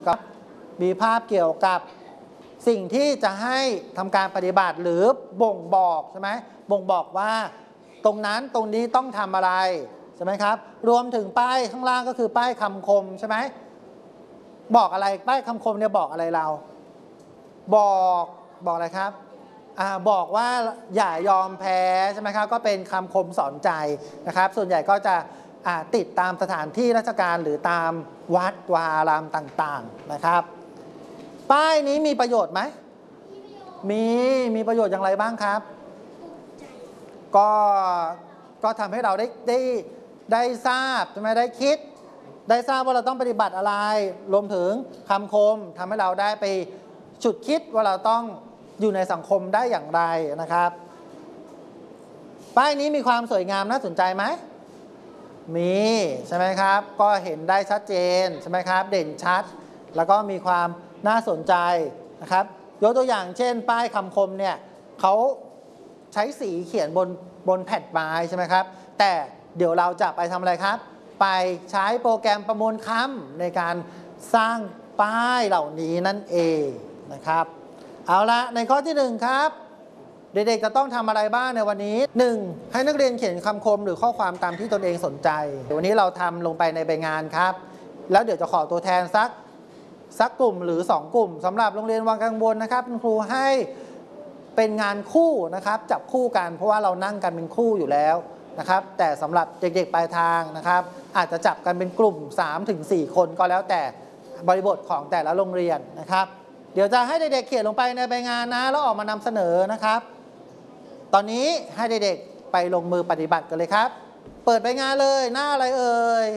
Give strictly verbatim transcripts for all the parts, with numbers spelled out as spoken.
กับมีภาพเกี่ยวกับสิ่งที่จะให้ทำการปฏิบัติหรือบ่งบอกใช่ไหมบ่งบอกว่าตรงนั้นตรงนี้ต้องทำอะไรใช่ไหมครับรวมถึงป้ายข้างล่างก็คือป้ายคำคมใช่ไหมบอกอะไรป้ายคำคมเนี่ยบอกอะไรเราบอกบอกอะไรครับอ่าบอกว่าอย่ายอมแพ้ใช่ไหมครับก็เป็นคำคมสอนใจนะครับส่วนใหญ่ก็จะติดตามสถานที่ราชการหรือตามวัดวาอารามต่างๆนะครับป้ายนี้มีประโยชน์ไหมมีมีประโยชน์อย่างไรบ้างครับก็ก็ทำให้เราได้ได้ได้ทราบใช่ไหมได้คิดได้ทราบว่าเราต้องปฏิบัติอะไรรวมถึงคำคมทำให้เราได้ไปฉุดคิดว่าเราต้องอยู่ในสังคมได้อย่างไรนะครับป้ายนี้มีความสวยงามน่าสนใจไหมมีใช่ไหมครับก็เห็นได้ชัดเจนใช่ไหมครับเด่นชัดแล้วก็มีความน่าสนใจนะครับยกตัวอย่างเช่นป้ายคำคมเนี่ยเขาใช้สีเขียนบนบนแผ่นไม้ใช่ไหมครับแต่เดี๋ยวเราจะไปทำอะไรครับไปใช้โปรแกรมประมวลคำในการสร้างป้ายเหล่านี้นั่นเองนะครับเอาละในข้อที่หนึ่งครับเด็กๆจะต้องทำอะไรบ้างในวันนี้ หนึ่ง ให้นักเรียนเขียนคำคมหรือข้อความตามที่ตนเองสนใจวันนี้เราทำลงไปในใบงานครับแล้วเดี๋ยวจะขอตัวแทนสักสักกลุ่มหรือสองกลุ่มสำหรับโรงเรียนวังกังวลนะครับคุณครูให้เป็นงานคู่นะครับจับคู่กันเพราะว่าเรานั่งกันเป็นคู่อยู่แล้วนะครับแต่สำหรับเด็กๆปลายทางนะครับอาจจะจับกันเป็นกลุ่ม สามถึงสี่ คนก็แล้วแต่บริบทของแต่ละโรงเรียนนะครับเดี๋ยวจะให้เด็กๆเขียนลงไปในใบงานนะแล้วออกมานำเสนอนะครับตอนนี้ให้เด็กๆไปลงมือปฏิบัติกันเลยครับเปิดใบงานเลยหน้าอะไรเอ่ย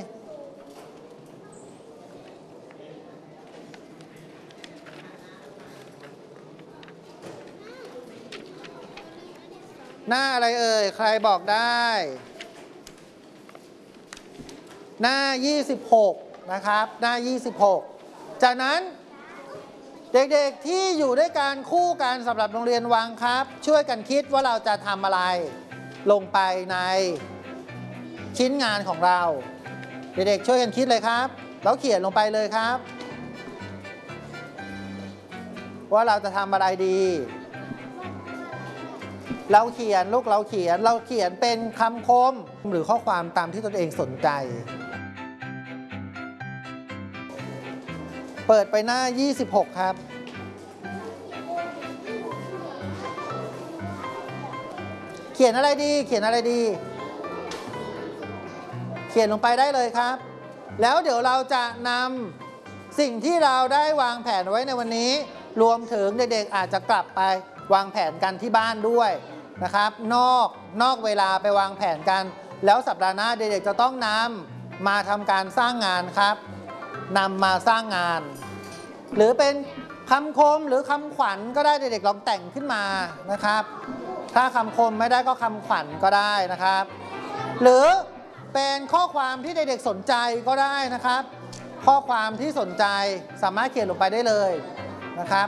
หน้าอะไรเอ่ยใครบอกได้หน้ายี่สิบหกนะครับหน้ายี่สิบหกจากนั้นเด็กๆที่อยู่ด้วยกันคู่กันสำหรับโรงเรียนวังครับช่วยกันคิดว่าเราจะทำอะไรลงไปในชิ้นงานของเราเด็กๆช่วยกันคิดเลยครับแล้วเขียนลงไปเลยครับว่าเราจะทำอะไรดีเราเขียนลูกเราเขียนเราเขียนเป็นคำคมหรือข้อความตามที่ตนเองสนใจเปิดไปหน้ายี่สิบหกครับเขียนอะไรดีเขียนอะไรดีเขียนลงไปได้เลยครับแล้วเดี๋ยวเราจะนำสิ่งที่เราได้วางแผนไว้ในวันนี้รวมถึงเด็กๆอาจจะกลับไปวางแผนกันที่บ้านด้วยนะครับนอกนอกเวลาไปวางแผนกันแล้วสัปดาห์หน้าเด็กๆจะต้องนำมาทำการสร้างงานครับนำมาสร้างงานหรือเป็นคำคมหรือคำขวัญก็ได้เด็กๆลองแต่งขึ้นมานะครับถ้าคำคมไม่ได้ก็คำขวัญก็ได้นะครับหรือเป็นข้อความที่เด็กๆสนใจก็ได้นะครับข้อความที่สนใจสามารถเขียนลงไปได้เลยนะครับ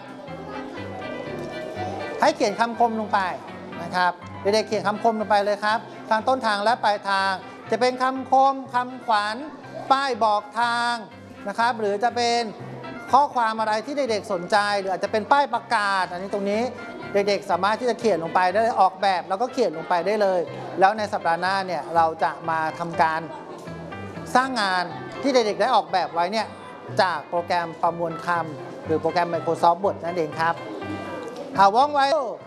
ให้เขียนคำคมลงไปนะครับเด็กๆเขียนคำคมลงไปเลยครับทางต้นทางและปลายทางจะเป็นคำคมคำขวัญป้ายบอกทางนะครับหรือจะเป็นข้อความอะไรที่เด็กๆสนใจหรืออาจจะเป็นป้ายประกาศอันนี้ตรงนี้เด็กๆสามารถที่จะเขียนลงไปได้ออกแบบแล้วก็เขียนลงไปได้เลยแล้วในสัปดาห์หน้าเนี่ยเราจะมาทำการสร้างงานที่เด็กๆได้ออกแบบไว้เนี่ยจากโปรแกรมประมวลคำหรือโปรแกรม Microsoft Word นั่นเองครับเอาว่องไว